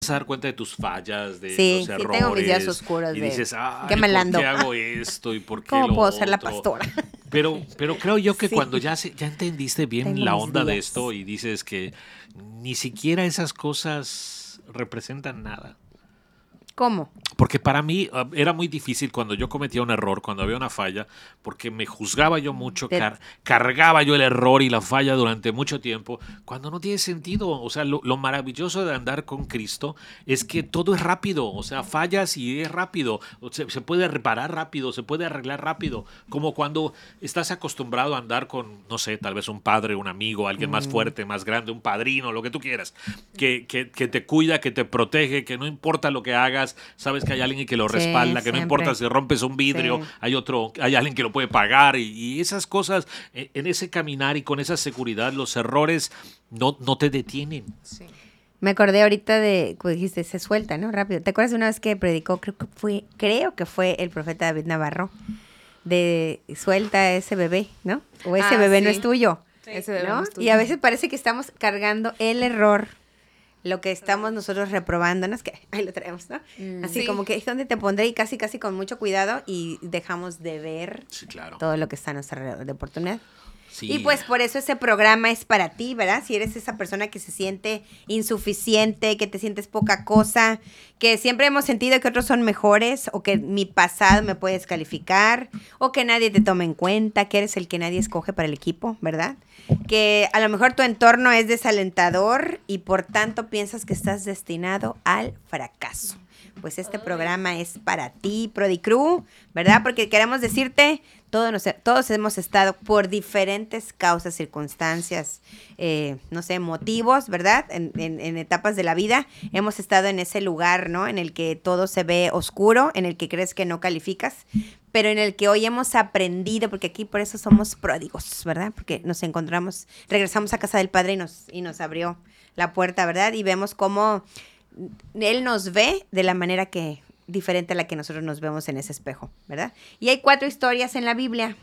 a dar cuenta de tus fallas, de Sí, los sí errores. tengo mis días oscuros y de dices, ay, qué mal ¿por ando? qué hago esto? ¿Y por qué ¿Cómo lo puedo ser la otro? pastora? Pero creo yo que Sí. cuando ya entendiste bien Tengo la mis onda de días. esto y dices que ni siquiera esas cosas representan nada. ¿Cómo? Porque para mí era muy difícil cuando yo cometía un error, cuando había una falla, porque me juzgaba yo mucho, cargaba yo el error y la falla durante mucho tiempo, cuando no tiene sentido. O sea, lo maravilloso de andar con Cristo es que todo es rápido, o sea, fallas y es rápido, se puede reparar rápido, se puede arreglar rápido, como cuando estás acostumbrado a andar con, no sé, tal vez un padre, un amigo, alguien más fuerte, más grande, un padrino, lo que tú quieras, que te cuida, que te protege, que no importa lo que hagas, sabes que hay alguien que lo Sí, respalda, que no siempre. importa si rompes un vidrio, Sí. hay alguien que lo puede pagar y esas cosas, en ese caminar y con esa seguridad, los errores no te detienen. Sí. Me acordé ahorita de, pues dijiste, se suelta, ¿no? Rápido. ¿Te acuerdas de una vez que predicó, creo que fue el profeta David Navarro, de suelta ese bebé, ¿no? O ese bebé no sí. es tuyo, Ese bebé ¿no? no es tuyo. Y a veces parece que estamos cargando el error, lo que estamos nosotros reprobando, ¿no? Es que ahí lo traemos, ¿no? Así Sí. como que es donde te pondré y casi con mucho cuidado y dejamos de ver Sí, claro. todo lo que está a nuestro alrededor de oportunidad. Sí. Y pues por eso ese programa es para ti, ¿verdad? Si eres esa persona que se siente insuficiente, que te sientes poca cosa, que siempre hemos sentido que otros son mejores o que mi pasado me puede descalificar o que nadie te toma en cuenta, que eres el que nadie escoge para el equipo, ¿verdad? Que a lo mejor tu entorno es desalentador y por tanto piensas que estás destinado al fracaso. Pues este programa es para ti, Prodicrew, ¿verdad? Porque queremos decirte, todos hemos estado por diferentes causas, circunstancias, no sé, motivos, ¿verdad? En etapas de la vida hemos estado en ese lugar, ¿no? En el que todo se ve oscuro, en el que crees que no calificas, pero en el que hoy hemos aprendido, porque aquí por eso somos pródigos, ¿verdad? Porque nos encontramos, regresamos a casa del Padre y nos abrió la puerta, ¿verdad? Y vemos cómo Él nos ve de la manera que diferente a la que nosotros nos vemos en ese espejo, ¿verdad? Y hay 4 historias en la Biblia.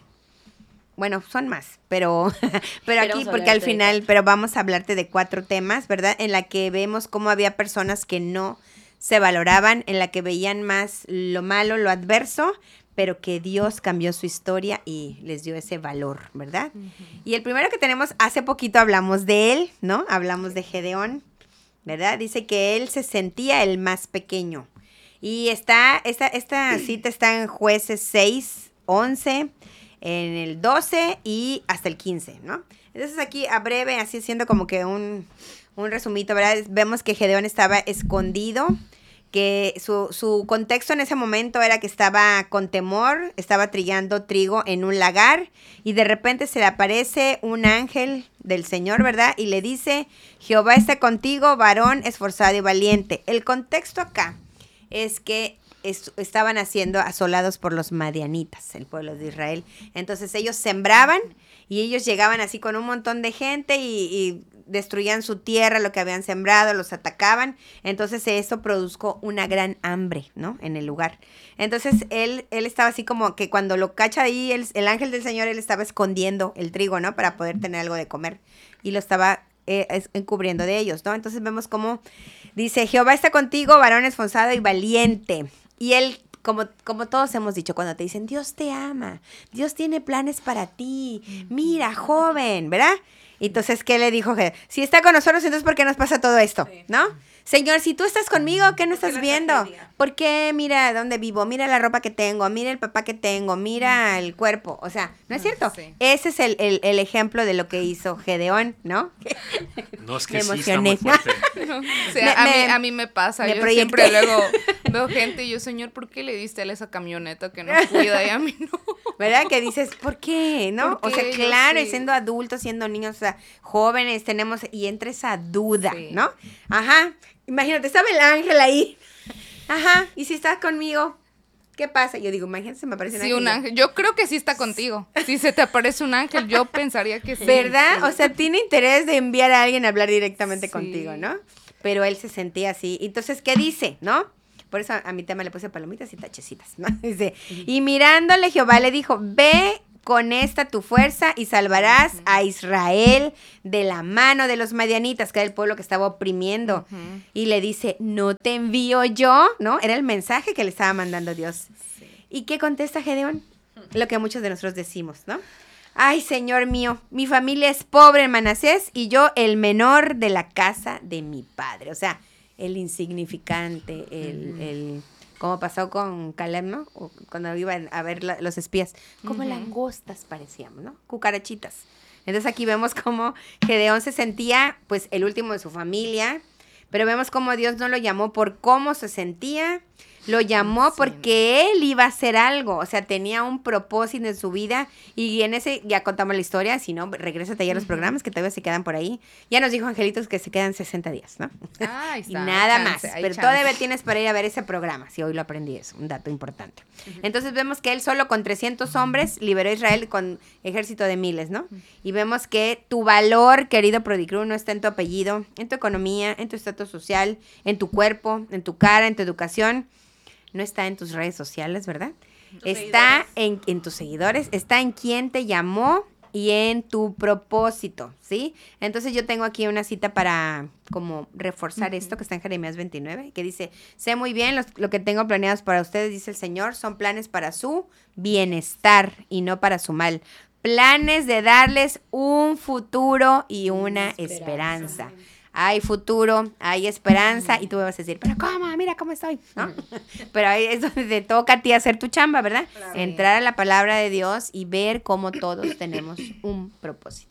Bueno, son más, pero aquí, porque al final, pero vamos a hablarte de 4 temas, ¿verdad? En la que vemos cómo había personas que no se valoraban, en la que veían más lo malo, lo adverso, pero que Dios cambió su historia y les dio ese valor, ¿verdad? Uh-huh. Y el primero que tenemos, hace poquito hablamos de él, ¿no? Hablamos de Gedeón, ¿verdad? Dice que él se sentía el más pequeño. Y esta cita está en Jueces 6, 11, en el 12 y hasta el 15, ¿no? Entonces aquí a breve, así haciendo como que un resumito, ¿verdad? Vemos que Gedeón estaba escondido, que su contexto en ese momento era que estaba con temor, estaba trillando trigo en un lagar y de repente se le aparece un ángel del Señor, ¿verdad? Y le dice, Jehová está contigo, varón esforzado y valiente. El contexto acá es que estaban siendo asolados por los madianitas, el pueblo de Israel. Entonces ellos sembraban y ellos llegaban así con un montón de gente y destruían su tierra, lo que habían sembrado, los atacaban. Entonces eso produjo una gran hambre, ¿no? En el lugar. Entonces él estaba así como que cuando lo cacha ahí el ángel del Señor, él estaba escondiendo el trigo, ¿no? Para poder tener algo de comer. Y lo estaba encubriendo de ellos, ¿no? Entonces vemos cómo dice, Jehová está contigo, varón esforzado y valiente. Y él, como todos hemos dicho, cuando te dicen, Dios te ama, Dios tiene planes para ti, mira, joven, ¿verdad? Y entonces, ¿qué le dijo? Si está con nosotros, entonces, ¿por qué nos pasa todo esto? Sí. ¿No? Señor, si tú estás conmigo, ¿qué no estás viendo? ¿Por qué? Mira dónde vivo, mira la ropa que tengo, mira el papá que tengo, mira el cuerpo. O sea, ¿no es cierto? Sí. Ese es el ejemplo de lo que hizo Gedeón, ¿no? No, es que sí está muy fuerte. No, o sea, a mí me pasa. Yo siempre luego veo gente y yo, Señor, ¿por qué le diste a él esa camioneta que nos cuida y a mí no? ¿Verdad? Que dices, ¿por qué? ¿No? ¿Por qué? O sea, claro, y siendo adultos, siendo niños, o sea, jóvenes, tenemos, y entra esa duda, sí, ¿no? Ajá. Imagínate, estaba el ángel ahí. Ajá, ¿y si estás conmigo? ¿Qué pasa? Yo digo, imagínate, se me aparece un ángel. Sí, un ángel. Yo creo que sí está contigo. Si se te aparece un ángel, yo pensaría que sí. ¿Verdad? Sí. O sea, tiene interés de enviar a alguien a hablar directamente contigo, ¿no? Pero él se sentía así. Entonces, ¿qué dice, no? Por eso a mi tema le puse palomitas y tachecitas, ¿no? Dice, y mirándole Jehová le dijo, ve con esta tu fuerza y salvarás a Israel de la mano de los madianitas, que era el pueblo que estaba oprimiendo. Y le dice, no te envío yo, ¿no? Era el mensaje que le estaba mandando Dios. Sí. ¿Y qué contesta Gedeón? Lo que muchos de nosotros decimos, ¿no? Ay, Señor mío, mi familia es pobre en Manasés y yo el menor de la casa de mi padre. O sea, el insignificante, el como pasó con Caleb, ¿no? O cuando iban a ver los espías. Como langostas parecíamos, ¿no? Cucarachitas. Entonces aquí vemos cómo Gedeón se sentía, pues, el último de su familia. Pero vemos cómo Dios no lo llamó por cómo se sentía. Lo llamó porque él iba a hacer algo, o sea, tenía un propósito en su vida y en ese, ya contamos la historia, si no, regrésate ya a los programas que todavía se quedan por ahí. Ya nos dijo Angelitos que se quedan 60 días, ¿no? Ahí está, y nada chance, más, pero todavía tienes para ir a ver ese programa, si hoy lo aprendí, es un dato importante. Entonces vemos que él solo con 300 hombres liberó a Israel con ejército de miles, ¿no? Y vemos que tu valor, querido Prodicru, no está en tu apellido, en tu economía, en tu estatus social, en tu cuerpo, en tu cara, en tu educación. No está en tus redes sociales, ¿verdad? Está en tus seguidores, está en quien te llamó y en tu propósito, ¿sí? Entonces yo tengo aquí una cita para como reforzar esto que está en Jeremías 29, que dice, sé muy bien lo que tengo planeados para ustedes, dice el Señor, son planes para su bienestar y no para su mal. Planes de darles un futuro y una esperanza. Hay futuro, hay esperanza, y tú me vas a decir, pero ¿cómo? Mira cómo estoy, ¿no? Pero ahí es donde te toca a ti hacer tu chamba, ¿verdad? Claro. Entrar a la palabra de Dios y ver cómo todos tenemos un propósito.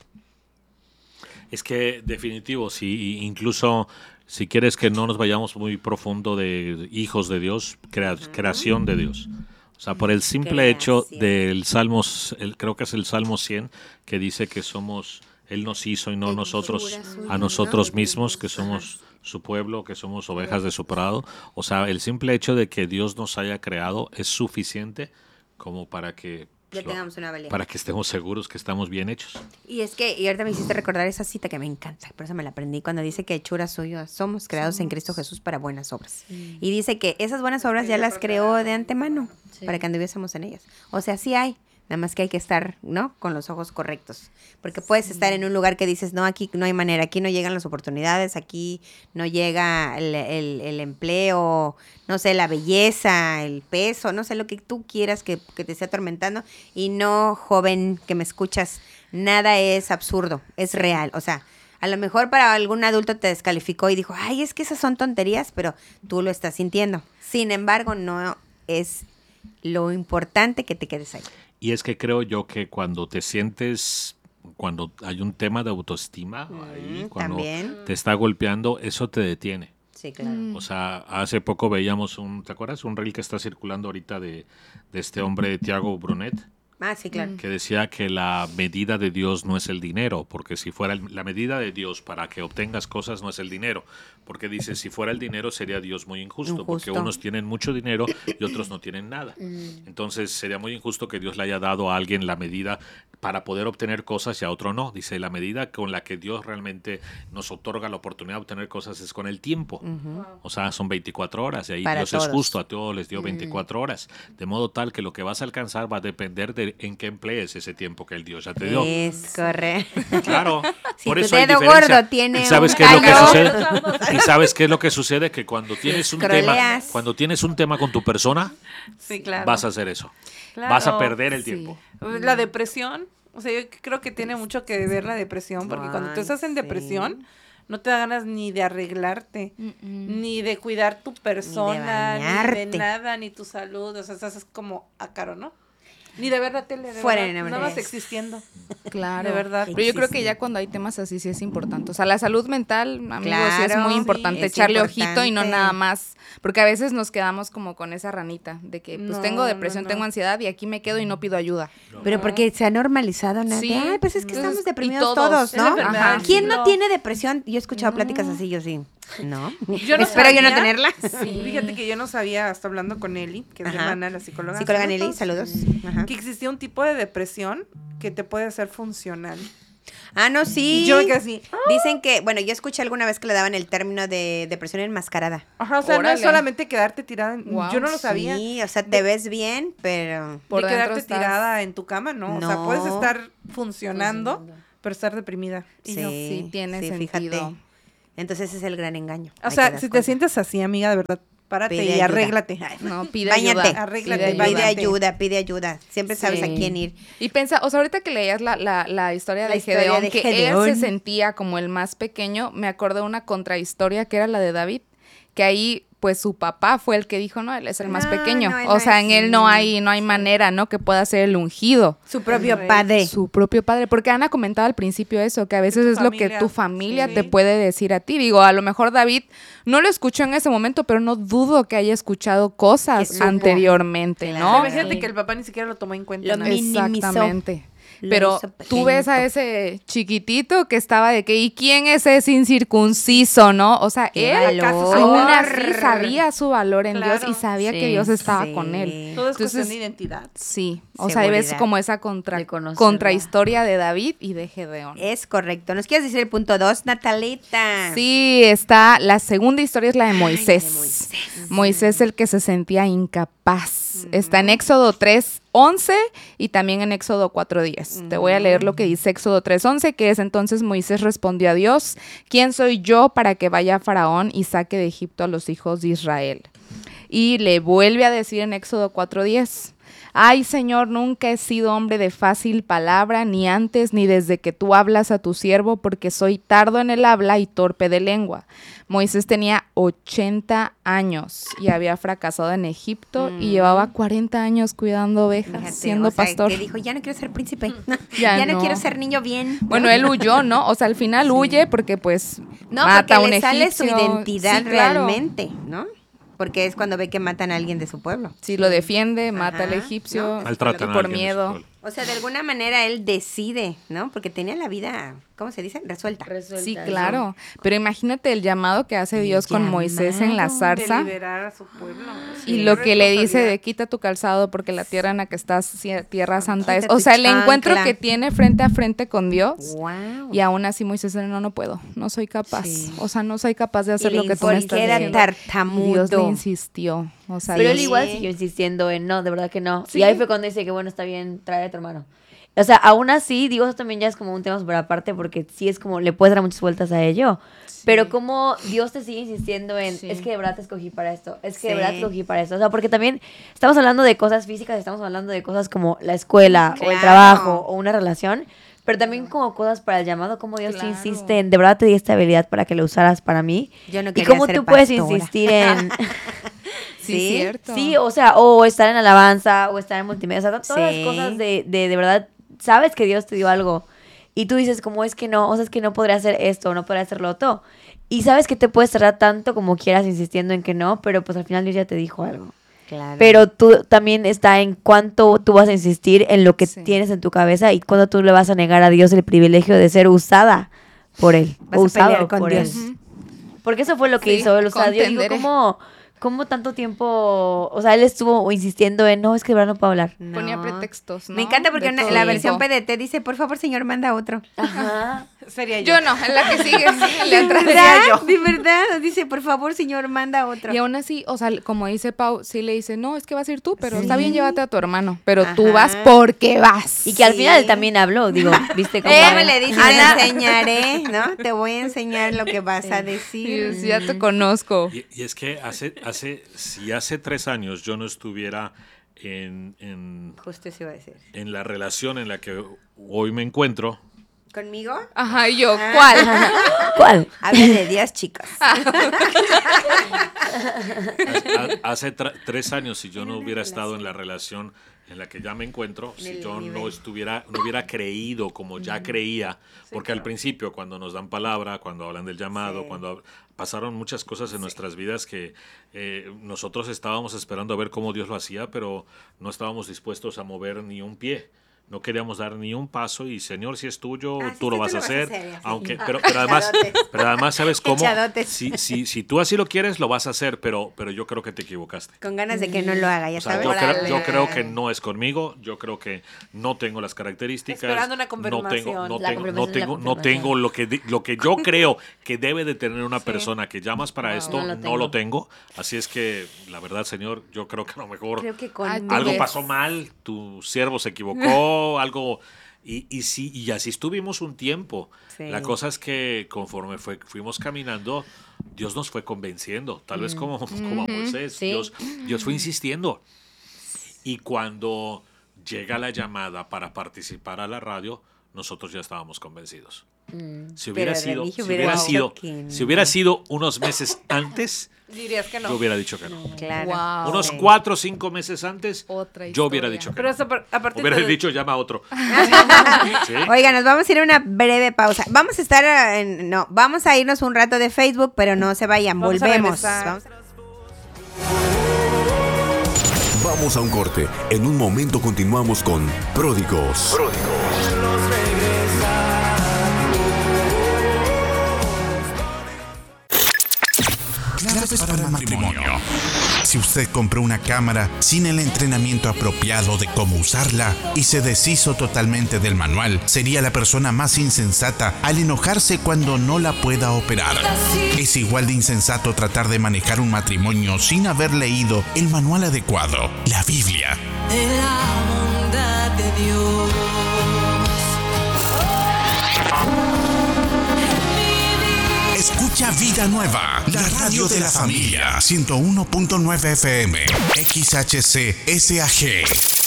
Es que definitivo, sí, incluso si quieres que no nos vayamos muy profundo de hijos de Dios, creación de Dios. O sea, por el simple hecho del Salmo, creo que es el Salmo 100, que dice que somos... Él nos hizo y no nosotros a nosotros mismos, que somos su pueblo, que somos ovejas de su prado. O sea, el simple hecho de que Dios nos haya creado es suficiente como para que para que estemos seguros que estamos bien hechos. Y es que, y ahorita me hiciste recordar esa cita que me encanta, por eso me la aprendí, cuando dice que hechura suya somos creados en Cristo Jesús para buenas obras. Y dice que esas buenas obras ya las creó de antemano para que anduviésemos en ellas. O sea, sí hay. Nada más que hay que estar, ¿no? Con los ojos correctos. Porque puedes estar en un lugar que dices, no, aquí no hay manera, aquí no llegan las oportunidades, aquí no llega el empleo, no sé, la belleza, el peso, no sé, lo que tú quieras que te esté atormentando. Y no, joven que me escuchas, nada es absurdo, es real. O sea, a lo mejor para algún adulto te descalificó y dijo, ay, es que esas son tonterías, pero tú lo estás sintiendo. Sin embargo, no es lo importante que te quedes ahí. Y es que creo yo que cuando te sientes, cuando hay un tema de autoestima, ahí, cuando también te está golpeando, eso te detiene. Sí, claro. O sea, hace poco veíamos ¿te acuerdas? Un reel que está circulando ahorita de este hombre, Thiago Brunet. Ah, sí, claro. Que decía que la medida de Dios no es el dinero, porque si fuera la medida de Dios para que obtengas cosas no es el dinero, porque dice, si fuera el dinero sería Dios muy injusto, porque unos tienen mucho dinero y otros no tienen nada. Entonces sería muy injusto que Dios le haya dado a alguien la medida para poder obtener cosas y a otro no. Dice, la medida con la que Dios realmente nos otorga la oportunidad de obtener cosas es con el tiempo. O sea, son 24 horas y ahí para Dios todos. Es justo, a todos les dio 24 horas. De modo tal que lo que vas a alcanzar va a depender de en qué emplees ese tiempo que el Dios ya te dio. Es correcto. Claro. Si por tu eso dedo hay diferencia. gordo tiene ¿Y sabes qué es lo que sucede? ¿Y sabes qué es lo que sucede? Que cuando tienes un tema con tu persona, sí, claro. vas a hacer eso. Claro. Vas a perder el tiempo. La depresión, o sea, yo creo que tiene mucho que ver la depresión, porque cuando tú estás en depresión, no te da ganas ni de arreglarte, ni de cuidar tu persona, ni de nada, ni tu salud, o sea, estás como a caro, ¿no? Ni de ver la tele, nada más existiendo. Claro. De verdad. Pero yo creo que ya cuando hay temas así sí es importante. O sea, la salud mental, amigos, sí es muy importante. Es echarle ojito y no nada más. Porque a veces nos quedamos como con esa ranita de que pues tengo depresión, tengo ansiedad y aquí me quedo y no pido ayuda. Pero porque se ha normalizado, ¿no? Sí. Ay, pues es que estamos deprimidos todos, ¿no? ¿Quién no tiene depresión? Yo he escuchado pláticas así, yo sí. No. Espero yo no tenerla. Sí. Fíjate que yo no sabía, hasta hablando con Eli, que es mi hermana, la psicóloga. Psicóloga Eli, saludos. Que existía un tipo de depresión que te puede hacer funcional. Ah, no, sí. Y yo me quedé así. Dicen que, bueno, yo escuché alguna vez que le daban el término de depresión enmascarada. Ajá, o sea, no es solamente quedarte tirada. Wow, yo no lo sabía. Sí, o sea, te ves bien, pero... Por quedarte tirada en tu cama, ¿no? O sea, puedes estar funcionando, pero estar deprimida. Sí, tiene sentido. Fíjate. Entonces ese es el gran engaño. O sea, si te sientes así, amiga, de verdad, párate y arréglate. No, pide Báñate, ayuda. Arréglate, pide ayuda. Siempre sabes a quién ir. Y pensa, o sea, ahorita que leías la historia de Gedeón, que él se sentía como el más pequeño, me acordé de una contrahistoria que era la de David, que ahí pues su papá fue el que dijo, no, él es el más pequeño. O sea, en él no hay manera, ¿no? Que pueda ser el ungido. Su propio padre. Su propio padre. Porque Ana comentaba al principio eso, que a veces es lo que tu familia te puede decir a ti. Digo, a lo mejor David no lo escuchó en ese momento, pero no dudo que haya escuchado cosas anteriormente, ¿no? Imagínate que el papá ni siquiera lo tomó en cuenta. Exactamente. Pero tú ves a ese chiquitito que estaba de que, ¿y quién es ese incircunciso, no? O sea, él aún así sabía su valor en Dios y sabía que Dios estaba con él. Todo es cuestión de identidad. Sí, o sea, ves como esa contrahistoria de David y de Gedeón. Es correcto. ¿Nos quieres decir el punto 2, Natalita? Sí, está, la segunda historia es la de Moisés. Moisés el que se sentía incapaz. Está en Éxodo 3:11 y también en Éxodo 4:10. Te voy a leer lo que dice Éxodo 3:11, que es: entonces Moisés respondió a Dios, ¿quién soy yo para que vaya a Faraón y saque de Egipto a los hijos de Israel? Y le vuelve a decir en Éxodo 4:10, ay, Señor, nunca he sido hombre de fácil palabra, ni antes ni desde que tú hablas a tu siervo, porque soy tardo en el habla y torpe de lengua. Moisés tenía 80 años y había fracasado en Egipto y llevaba 40 años cuidando ovejas, siendo pastor. Que dijo, ya no quiero ser príncipe, ya no quiero ser niño bien. Bueno, él huyó, ¿no? O sea, al final huye porque pues mata a un egipcio. Sale su identidad realmente, ¿no? Porque es cuando ve que matan a alguien de su pueblo. Sí, lo defiende, mata al egipcio por miedo. O sea, de alguna manera él decide, ¿no? Porque tenía la vida, ¿cómo se dice? Resuelta. Sí, claro. Pero imagínate el llamado que hace Dios con Moisés en la zarza. De liberar a su pueblo. Y lo que le dice de quita tu calzado porque la tierra en la que estás, tierra santa es. O sea, el encuentro que tiene frente a frente con Dios. Wow. Y aún así Moisés no puedo, no soy capaz. Sí. O sea, no soy capaz de hacer lo que tú me estás diciendo. Era tartamudo. Dios le insistió. O sea, pero él igual siguió insistiendo en no, de verdad que no. Sí. Y ahí fue cuando dice que bueno, está bien, trae a tu hermano. O sea, aún así, digo, eso también ya es como un tema súper aparte porque sí es como, le puedes dar muchas vueltas a ello. Sí. Pero como Dios te sigue insistiendo en, es que de verdad te escogí para esto, es que de verdad te escogí para esto. O sea, porque también estamos hablando de cosas físicas, estamos hablando de cosas como la escuela o el trabajo o una relación, pero también como cosas para el llamado, como Dios te insiste en, de verdad te di esta habilidad para que la usaras para mí. Yo no quería y cómo tú puedes insistir en... Sí, cierto. Sí, o sea, o estar en alabanza, o estar en multimedia, o sea, todas las cosas de verdad, sabes que Dios te dio algo, y tú dices como es que no, o sea, es que no podría hacer esto, no podría hacer lo otro, y sabes que te puedes tardar tanto como quieras insistiendo en que no, pero pues al final Dios ya te dijo algo. Claro. Pero tú también está en cuánto tú vas a insistir en lo que tienes en tu cabeza y cuándo tú le vas a negar a Dios el privilegio de ser usada por Él, o usado por Dios. Porque eso fue lo que hizo él, o sea, Dios dijo ¿cómo tanto tiempo? O sea, él estuvo insistiendo en, no, es que de verdad no puedo hablar. No. Ponía pretextos, ¿no? Me encanta porque la versión PDT dice, por favor, señor, manda otro. Ajá. Sería yo no, en la que sigue. De verdad, dice, por favor, señor, manda otro. Y aún así, o sea, como dice Pau, sí le dice, no, es que vas a ir tú, pero está bien, llévate a tu hermano, pero tú vas porque vas. Y que al final él también habló, digo, ¿viste cómo? Me le dice, te enseñaré, ¿no? Te voy a enseñar lo que vas a decir. Sí, ya te conozco. Y es que si hace 3 años yo no estuviera justo eso iba a decir, en la relación en la que hoy me encuentro. ¿Conmigo? Ajá, y yo, ¿cuál? ¿Cuál? Habla de Dios, chicos. Hace 3 años, si yo no hubiera estado en la relación en la que ya me encuentro, si yo no hubiera creído como ya creía, porque al principio cuando nos dan palabra, cuando hablan del llamado, cuando pasaron muchas cosas en nuestras vidas que nosotros estábamos esperando a ver cómo Dios lo hacía, pero no estábamos dispuestos a mover ni un pie. no queríamos dar ni un paso y Señor, si es tuyo, sí, tú lo vas a hacer. Aunque, pero además, ¿sabes cómo? Si tú así lo quieres, lo vas a hacer, pero yo creo que te equivocaste. Con ganas de que no lo haga, ya sabes. Yo creo que no es conmigo, yo creo que no tengo las características. Esperando una confirmación. No tengo lo que yo creo que debe de tener una persona que llamas para esto, no lo tengo. Así es que, la verdad, Señor, yo creo que a lo mejor algo pasó mal, tu siervo se equivocó, algo, y así estuvimos un tiempo. Sí. La cosa es que conforme fuimos caminando, Dios nos fue convenciendo, tal vez como a Moisés. Sí. Dios fue insistiendo. Y cuando llega la llamada para participar a la radio, nosotros ya estábamos convencidos. Si hubiera sido unos meses antes, dirías que no. Yo hubiera dicho que no. Claro. Wow. Unos 4 o 5 meses antes, yo hubiera dicho que pero no. Eso, aparte hubiera dicho, llama a otro. ¿Sí? Oiga, nos vamos a ir a una breve pausa. Vamos a estar, vamos a irnos un rato de Facebook, pero no se vayan, volvemos. Vamos a un corte. En un momento continuamos con Pródigos. Claves para el matrimonio. Si usted compró una cámara sin el entrenamiento apropiado de cómo usarla y se deshizo totalmente del manual, sería la persona más insensata al enojarse cuando no la pueda operar. Es igual de insensato tratar de manejar un matrimonio sin haber leído el manual adecuado, la Biblia. De la bondad de Dios. Escucha Vida Nueva, la radio de la familia. 101.9 FM, XHC SAG.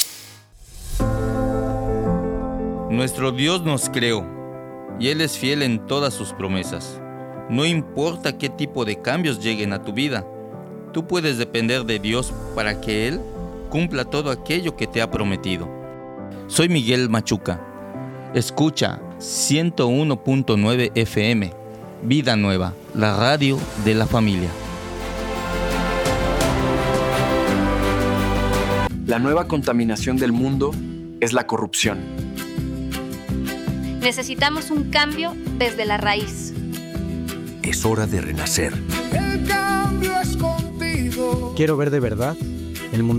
Nuestro Dios nos creó y Él es fiel en todas sus promesas. No importa qué tipo de cambios lleguen a tu vida, tú puedes depender de Dios para que Él cumpla todo aquello que te ha prometido. Soy Miguel Machuca. Escucha 101.9 FM. Vida Nueva, la radio de la familia. La nueva contaminación del mundo es la corrupción. Necesitamos un cambio desde la raíz. Es hora de renacer. El cambio es contigo. Quiero ver de verdad el mundo